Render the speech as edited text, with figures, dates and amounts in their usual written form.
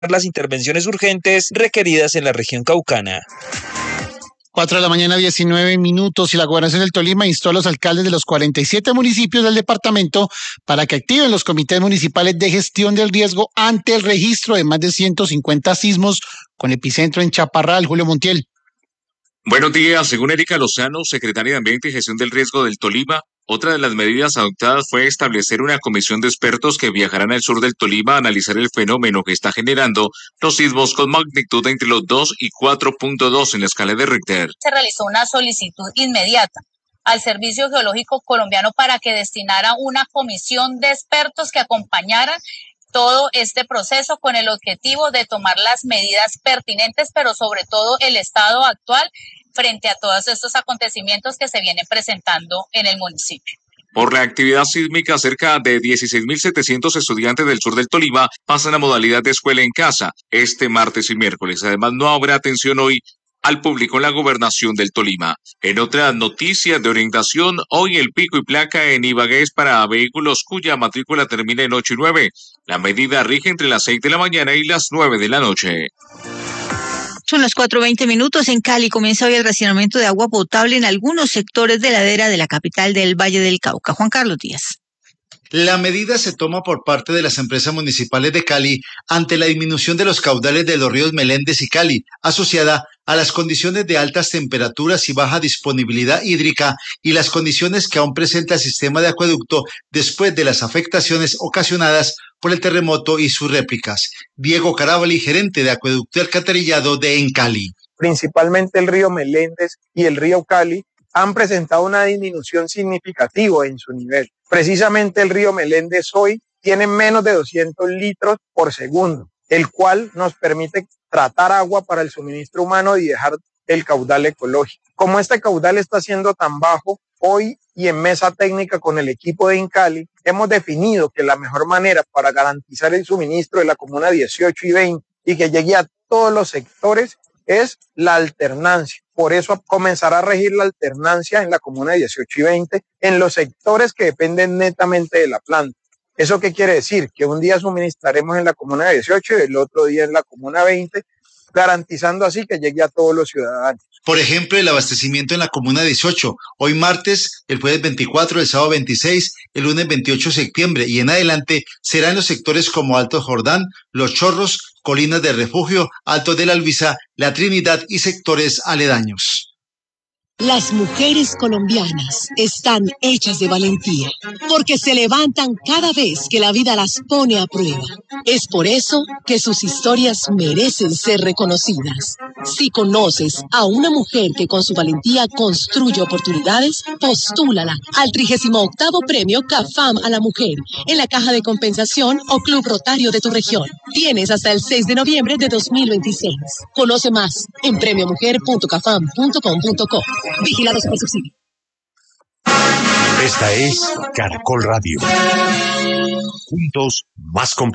las intervenciones urgentes requeridas en la región caucana. 4:19 a.m. y la Gobernación del Tolima instó a los alcaldes de los 47 municipios del departamento para que activen los comités municipales de gestión del riesgo ante el registro de más de 150 sismos con epicentro en Chaparral. Julio Montiel. Buenos días. Según Erika Lozano, secretaria de Ambiente y Gestión del Riesgo del Tolima, otra de las medidas adoptadas fue establecer una comisión de expertos que viajarán al sur del Tolima a analizar el fenómeno que está generando los sismos con magnitud entre los 2 y 4.2 en la escala de Richter. Se realizó una solicitud inmediata al Servicio Geológico Colombiano para que destinara una comisión de expertos que acompañaran todo este proceso con el objetivo de tomar las medidas pertinentes, pero sobre todo el estado actual frente a todos estos acontecimientos que se vienen presentando en el municipio. Por la actividad sísmica, cerca de 16.700 estudiantes del sur del Tolima pasan a modalidad de escuela en casa este martes y miércoles. Además, no habrá atención hoy al público en la gobernación del Tolima. En otras noticias de orientación, hoy el pico y placa en Ibagué es para vehículos cuya matrícula termina en 8 y 9. La medida rige entre las 6 de la mañana y las 9 de la noche. Son las 4:20 en Cali. Comienza hoy el racionamiento de agua potable en algunos sectores de ladera de la capital del Valle del Cauca. Juan Carlos Díaz. La medida se toma por parte de las empresas municipales de Cali ante la disminución de los caudales de los ríos Meléndez y Cali, asociada a las condiciones de altas temperaturas y baja disponibilidad hídrica y las condiciones que aún presenta el sistema de acueducto después de las afectaciones ocasionadas por el terremoto y sus réplicas. Diego Carabali, gerente de Acueducto y Alcantarillado de Cali. Principalmente el río Meléndez y el río Cali han presentado una disminución significativa en su nivel. Precisamente el río Meléndez hoy tiene menos de 200 litros por segundo, el cual nos permite tratar agua para el suministro humano y dejar el caudal ecológico. Como este caudal está siendo tan bajo, hoy y en mesa técnica con el equipo de Incali, hemos definido que la mejor manera para garantizar el suministro de la comuna 18 y 20 y que llegue a todos los sectores es la alternancia. Por eso comenzará a regir la alternancia en la comuna 18 y 20 en los sectores que dependen netamente de la planta. ¿Eso qué quiere decir? Que un día suministraremos en la comuna 18 y el otro día en la comuna 20, garantizando así que llegue a todos los ciudadanos. Por ejemplo, el abastecimiento en la comuna 18, hoy martes, el jueves 24, el sábado 26, el lunes 28 de septiembre y en adelante será en los sectores como Alto Jordán, Los Chorros, Colinas de Refugio, Alto de la Luisa, La Trinidad y sectores aledaños. Las mujeres colombianas están hechas de valentía, porque se levantan cada vez que la vida las pone a prueba. Es por eso que sus historias merecen ser reconocidas. Si conoces a una mujer que con su valentía construye oportunidades, postúlala al 38º Premio CAFAM a la Mujer en la Caja de Compensación o Club Rotario de tu región. Tienes hasta el 6 de noviembre de 2026. Conoce más en premiomujer.cafam.com.co. Vigilado Supersubsidio. Esta es Caracol Radio. Juntos más